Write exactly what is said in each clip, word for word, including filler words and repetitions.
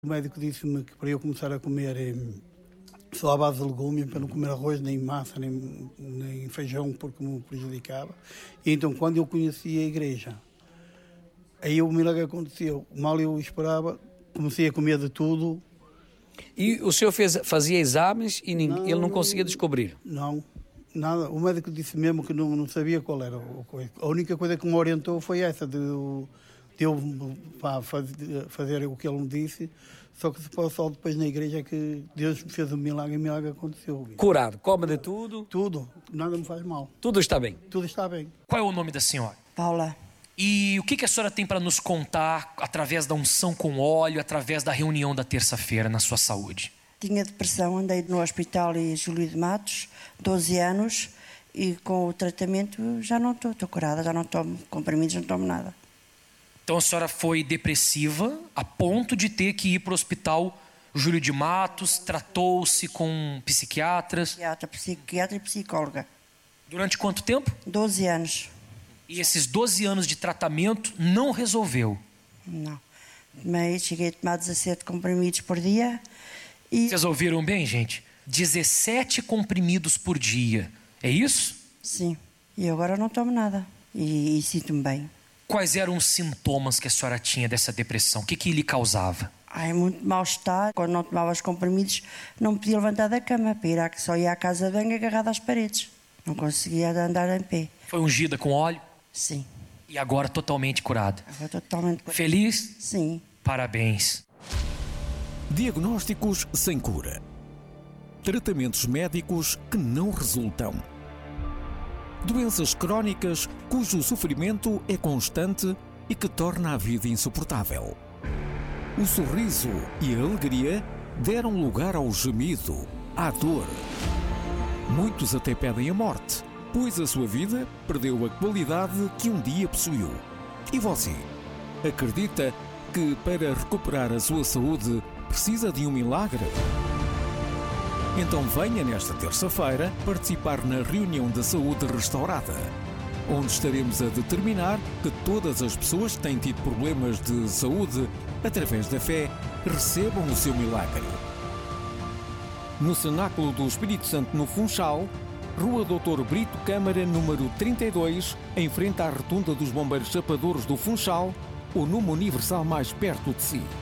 O médico disse-me que para eu começar a comer só à base de legumes, para não comer arroz, nem massa, nem, nem feijão, porque me prejudicava. E então, quando eu conheci a igreja, aí o milagre aconteceu. Mal eu esperava, comecei a comer de tudo. E o senhor fez, fazia exames e ninguém, Não, ele não conseguia descobrir? Não, nada. O médico disse mesmo que não, não sabia qual era a coisa. A única coisa que me orientou foi essa, de eu, de eu pá, fazer, fazer o que ele me disse. Só que só depois na igreja é que Deus me fez um milagre e o milagre aconteceu. Curado, come de tudo? Tudo, nada me faz mal. Tudo está bem? Tudo está bem. Qual é o nome da senhora? Paula. E o que, que a senhora tem para nos contar através da unção com óleo, através da reunião da terça-feira na sua saúde? Tinha depressão, andei no hospital em Júlio de Matos, doze anos, e com o tratamento já não estou, estou curada, já não tomo comprimidos, não tomo nada. Então a senhora foi depressiva a ponto de ter que ir para o hospital Júlio de Matos, tratou-se com psiquiatras. Psiquiatra, psiquiatra e psicóloga. Durante quanto tempo? doze anos. E esses doze anos de tratamento não resolveu? Não. Mas cheguei a tomar dezassete comprimidos por dia. E... Vocês ouviram bem, gente? dezessete comprimidos por dia. É isso? Sim. E agora não tomo nada. E, e sinto-me bem. Quais eram os sintomas que a senhora tinha dessa depressão? O que, que lhe causava? Ai, muito mal-estar. Quando não tomava os comprimidos, não me podia levantar da cama. Para ir à, só ia à casa de banho agarrada às paredes. Não conseguia andar em pé. Foi ungida com óleo? Sim. E agora totalmente curada? Agora totalmente curada. Feliz? Sim. Parabéns. Diagnósticos sem cura. Tratamentos médicos que não resultam. Doenças crónicas cujo sofrimento é constante e que torna a vida insuportável. O sorriso e a alegria deram lugar ao gemido, à dor. Muitos até pedem a morte, pois a sua vida perdeu a qualidade que um dia possuiu. E você? Acredita que para recuperar a sua saúde precisa de um milagre? Então venha nesta terça-feira participar na reunião da saúde restaurada, onde estaremos a determinar que todas as pessoas que têm tido problemas de saúde, através da fé, recebam o seu milagre. No Cenáculo do Espírito Santo, no Funchal, Rua doutor Brito Câmara, número trinta e dois, em frente à Rotunda dos Bombeiros Chapadores do Funchal, o número universal mais perto de si.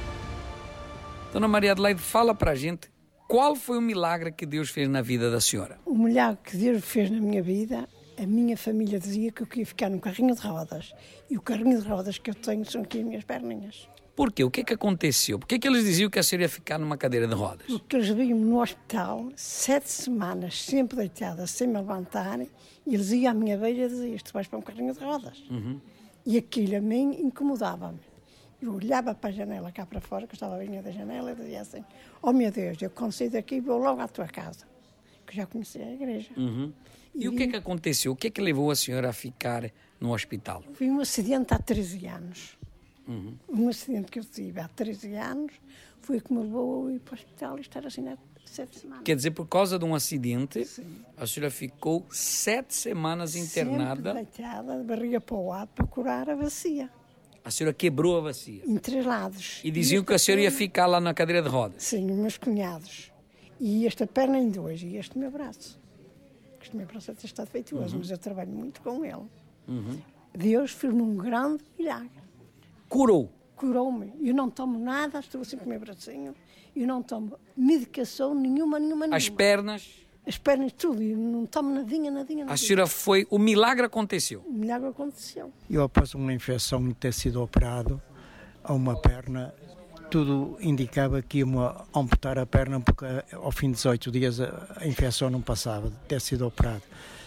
Dona Maria Adelaide, fala para a gente qual foi o milagre que Deus fez na vida da senhora. O milagre que Deus fez na minha vida, a minha família dizia que eu queria ficar num carrinho de rodas. E o carrinho de rodas que eu tenho são aqui as minhas perninhas. Por quê? O que é que aconteceu? Por que é que eles diziam que a senhora ia ficar numa cadeira de rodas? Porque eles viam-me no hospital, sete semanas, sempre deitada, sem me levantar, e eles iam à minha beira e diziam, tu vais para um carrinho de rodas. Uhum. E aquilo a mim incomodava-me. Eu olhava para a janela cá para fora, que eu estava bem da janela, e dizia assim, oh meu Deus, eu quando sair daqui vou logo à tua casa, que já conhecia a igreja. Uhum. E, e o que é que aconteceu? O que é que levou a senhora a ficar no hospital? Foi um acidente há treze anos. Uhum. Um acidente que eu tive há treze anos foi que me levou a ir para o hospital e estar assim há sete semanas. Quer dizer, por causa de um acidente, sim, a senhora ficou sete semanas internada. Sempre deitada, de barriga para o lado, para curar a bacia. A senhora quebrou a bacia. Em três lados. E diziam e que a senhora ia perna... ficar lá na cadeira de rodas. Sim, os meus cunhados. E esta perna em dois, e este meu braço. Este meu braço até está defeituoso, uhum, mas eu trabalho muito com ele. Uhum. Deus fez-me um grande milagre. Curou? Curou-me. Eu não tomo nada, estou assim com o meu bracinho. Eu não tomo medicação nenhuma, nenhuma, nenhuma. As pernas? As pernas, tudo. Eu não tomo nadinha, nadinha, nadinha. A senhora foi... O milagre aconteceu? O milagre aconteceu. Eu, após uma infecção de ter sido operado a uma perna, tudo indicava que ia-me amputar a perna porque ao fim de dezoito dias a, a infecção não passava de ter sido operado.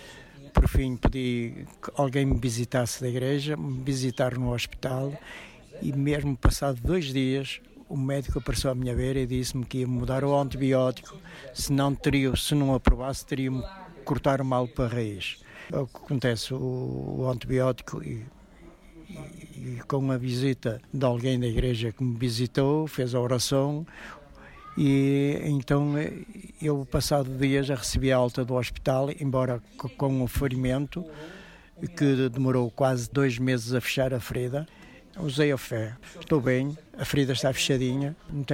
Por fim, pedi que alguém me visitasse da igreja, me visitar no hospital e mesmo passado dois dias o médico apareceu à minha beira e disse-me que ia mudar o antibiótico, se não, teria, se não aprovasse teria-me cortar o mal para a raiz. O que acontece, o, o antibiótico e, e, e com a visita de alguém da igreja que me visitou, fez a oração e então eu passado dias já recebi a alta do hospital, embora com um ferimento que demorou quase dois meses a fechar a ferida. Usei a fé. Estou bem, a ferida está fechadinha, não tenho